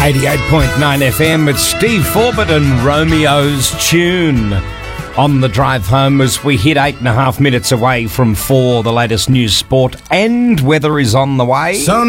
88.9 FM, it's Steve Forbett and Romeo's Tune. On the drive home as we hit 8.5 minutes away from 4, the latest news, sport and weather is on the way. So